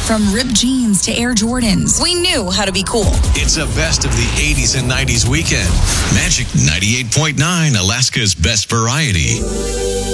From ripped jeans to Air Jordans, we knew how to be cool. It's a best of the 80s and 90s weekend. Magic 98.9, Alaska's best variety.